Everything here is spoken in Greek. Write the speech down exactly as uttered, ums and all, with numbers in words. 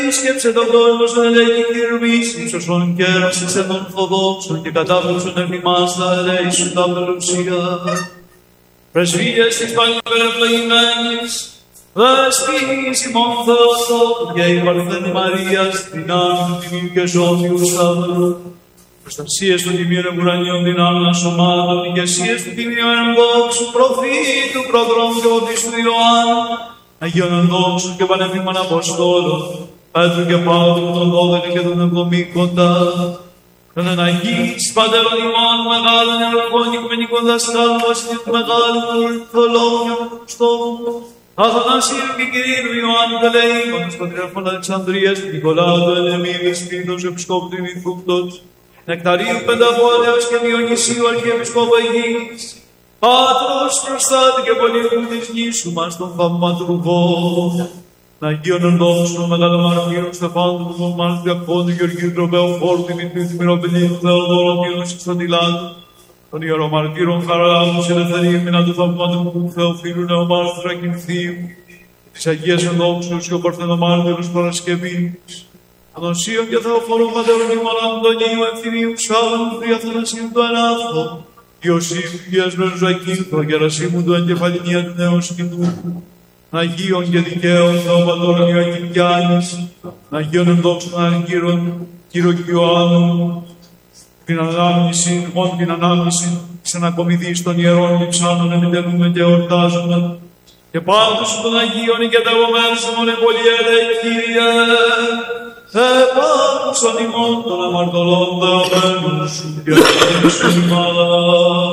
Σκέψε τον κόσμο σου ελέγχει κυρμής, ύψωσον και έρασισε των Ορθοδόξων και κατάβρωσον εμιμάς τα ελέη σου τα απελουσία. Πρεσβείες της πανυπερευλογημένης, δεσποίνης ημών Θεοτόκου και η Παρθένη Μαρίας, δυνάμει του Τιμίου και Ζώδιου Σταύρου, προστασίες των Τιμίων Εμπουρανίων δυνάμεων ασωμάτων, ηγεσίες του Τιμίου Ενδόξου, προφήτου, προδρόμου και οδίστου Ιωάννου, Αγίων Ενδόξου και Πανεφήμων Αποστόλων, Πέτρου και Παύλου, των δώδεκα και των εβδομήκοντα, των εναγείς πατέρων ημών, μεγάλων εορκών οικουμενικών δασκάλων, βασιλείου του μεγάλου ορθολόγιου Χριστόβου, Αθανασίου και Κυρίου Ιωάννου Τελεήμων, των Πατριαρχών Αλεξανδρίας, του Νικολάου του Ελεμίδης, Πίθος, Επισκόπου του Ημιθούκτος, Νεκταρίου Πενταπόλεως και Διονυσίου Αρχιεπισκόπου Αιγής, Πάτρος, προστάτη και πολίτου της γης σου μας τον θαυματουργό, Αγίων Ενδόξων, Μεγάλων Μαρτύρων, Στεφάνου, του Μάρτου Διακόνου, Γεωργίου Τροπέου, Φόρτου, Δημητρίου, του Μυροπηλίου, Θεοδόρου, Κύριου Σιστονιλάτου, των Ιερομαρτύρων, Χαραλάμου, Ελευθερίου, Μήνα του Θαυματουργού, Θεοφίλου, Νεομάρτου, Ρακινθίου, της Αγίας Ενδόξου, ο Παρθενομάρτυρος Παρασκευής, Ανοσίων και Θεοφόρων Πατέρων ημών Αντωνίου, Ευθυμίου, Σάββανου, Διαθανασίου του Ανάθου, Ιωσήφ, Ιασμένου Ζακίου, του Αγερασίμου του Εγκεφαλινία του Νέου Σκηνού, Αγίων και δικαίων Θεοπατώρων Ιωακήμ και Άνης, Αγίων Ενδόξων Αργύρων, Κύριο και Ιωάννου, την ανάμνηση, όν την ανάμνηση της ανακομιδής των ιερών λειψάνων εμιτελούμε και εορτάζουμε, και πάντως των Αγίων οικετευομένους ημών εμπολιέλε, Κύριε, επάκουσαν ημών των αμαρτωλών δεωμένους σου και αυτήν σου ημάς.